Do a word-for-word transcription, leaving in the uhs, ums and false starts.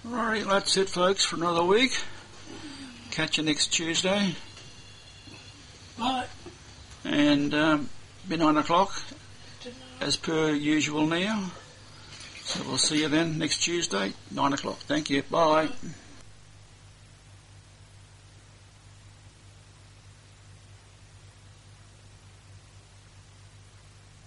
Alright, that's it folks for another week. Catch you next Tuesday. Bye. And um, be nine o'clock as per usual now. So we'll see you then next Tuesday, nine o'clock. Thank you. Bye.